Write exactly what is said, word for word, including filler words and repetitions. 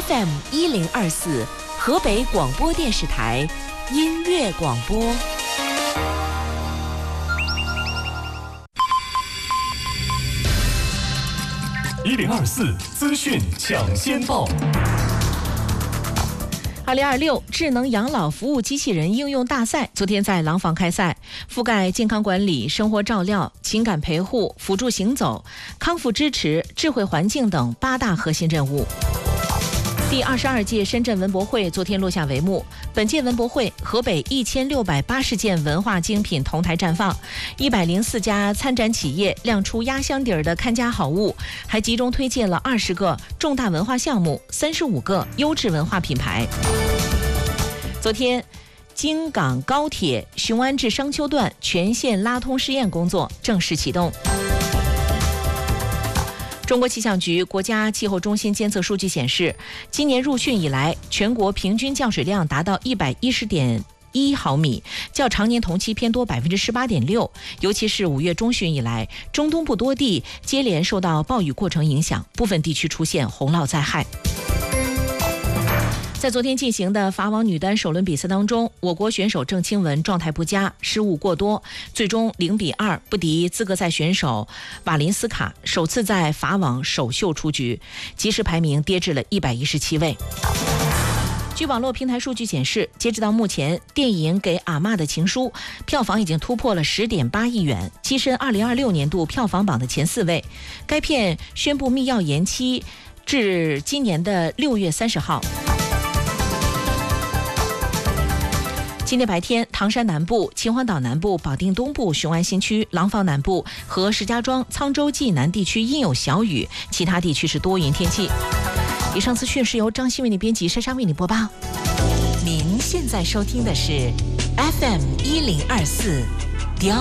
F M 一零二四，河北广播电视台音乐广播。 一零二四资讯抢先报。 二零二六智能养老服务机器人应用大赛昨天在廊坊开赛，覆盖健康管理、生活照料、情感陪护、辅助行走、康复支持、智慧环境等八大核心任务。第二十二届深圳文博会昨天落下帷幕。本届文博会，河北一千六百八十件文化精品同台绽放，一百零四家参展企业亮出压箱底儿的看家好物，还集中推荐了二十个重大文化项目，三十五个优质文化品牌。昨天，京港高铁雄安至商丘段全线拉通试验工作正式启动。中国气象局国家气候中心监测数据显示，今年入汛以来，全国平均降水量达到一百一十点一毫米，较常年同期偏多百分之十八点六。尤其是五月中旬以来，中东部多地接连受到暴雨过程影响，部分地区出现洪涝灾害。在昨天进行的法网女单首轮比赛当中，我国选手郑钦文状态不佳，失误过多，最终零比二不敌资格赛选手瓦林斯卡，首次在法网首秀出局，即时排名跌至了一百一十七位。据网络平台数据显示，截止到目前，电影《给阿嬷的情书》票房已经突破了十点八亿元，跻身二零二六年度票房榜的前四位。该片宣布密钥延期至今年的六月三十号。今天白天，唐山南部、秦皇岛南部、保定东部、雄安新区、廊坊南部和石家庄、沧州冀南地区阴有小雨，其他地区是多云天气。以上资讯是由张欣为你编辑，珊珊为你播报。您现在收听的是 F M 一零二四。